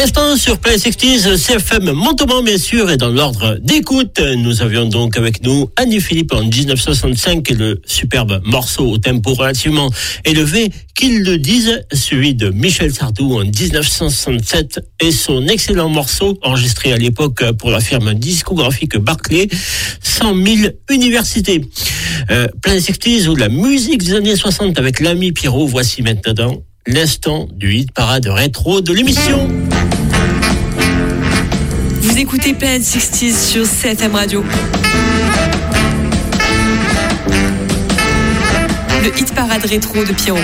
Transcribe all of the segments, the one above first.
Restons sur Play 60s, CFM Montauban bien sûr, et dans l'ordre d'écoute, nous avions donc avec nous Annie Philippe en 1965 et le superbe morceau au tempo relativement élevé, Qu'ils le disent, suivi de Michel Sardou en 1967 et son excellent morceau enregistré à l'époque pour la firme discographique Barclay, 100 000 universités. Play 60s ou la musique des années 60 avec l'ami Pierrot, voici maintenant l'instant du hit parade rétro de l'émission. Vous écoutez Planet 60s sur CFM Radio. Le hit parade rétro de Pierrot.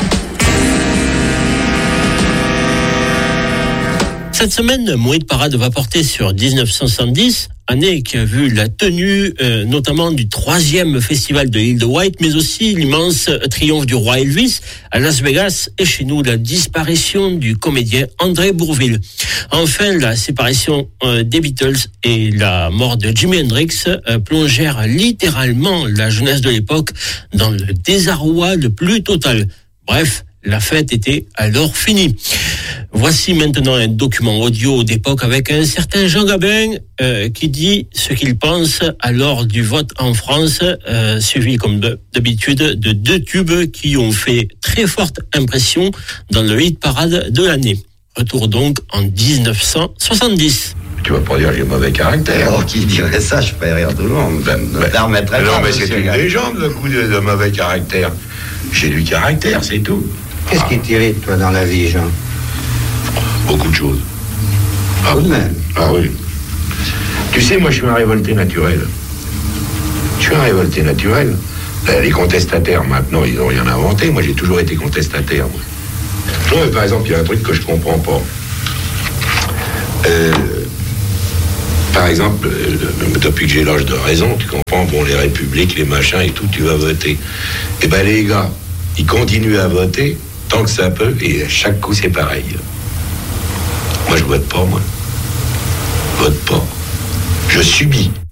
Cette semaine, mon hit parade va porter sur 1970, année qui a vu la tenue notamment du 3e festival de l'île de White, mais aussi l'immense triomphe du roi Elvis à Las Vegas et chez nous la disparition du comédien André Bourvil. Enfin, la séparation des Beatles et la mort de Jimi Hendrix plongèrent littéralement la jeunesse de l'époque dans le désarroi le plus total. Bref, la fête était alors finie. Voici maintenant un document audio d'époque avec un certain Jean Gabin qui dit ce qu'il pense à l'heure du vote en France, suivi comme d'habitude de 2 tubes qui ont fait très forte impression dans le hit parade de l'année. Retour donc en 1970. Tu vas pas dire que j'ai mauvais caractère. Oh, qui dirait ça, je ferais rire tout le monde. Non, mais c'est une légende, le coup de mauvais caractère. J'ai du caractère, c'est tout. Qu'est-ce qui t'irrite, toi, dans la vie, Jean? Beaucoup de choses. Tout de même. Ah oui. Tu sais, moi, je suis un révolté naturel. Les contestataires, maintenant, ils n'ont rien inventé. Moi, j'ai toujours été contestataire. Moi. Non, mais par exemple, il y a un truc que je comprends pas. Par exemple, depuis que j'ai l'âge de raison, tu comprends, bon, les républiques, les machins et tout, tu vas voter. Eh ben, les gars, ils continuent à voter tant que ça peut, et à chaque coup, c'est pareil. Moi, je vote pas, moi. Je vote pas. Je subis.